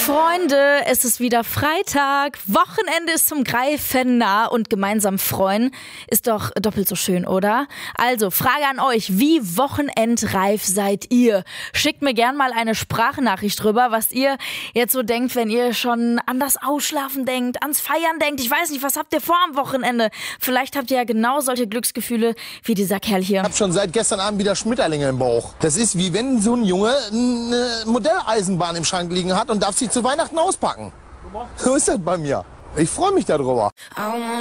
Freunde, es ist wieder Freitag, Wochenende ist zum Greifen nah und gemeinsam freuen ist doch doppelt so schön, oder? Also, Frage an euch, wie wochenendreif seid ihr? Schickt mir gern mal eine Sprachnachricht drüber, was ihr jetzt so denkt, wenn ihr schon an das Ausschlafen denkt, ans Feiern denkt. Ich weiß nicht, was habt ihr vor am Wochenende? Vielleicht habt ihr ja genau solche Glücksgefühle wie dieser Kerl hier. Ich habe schon seit gestern Abend wieder Schmetterlinge im Bauch. Das ist wie wenn so ein Junge eine Modelleisenbahn im Schrank liegen hat und darf sie zu Weihnachten auspacken. So ist das bei mir. Ich freue mich darüber.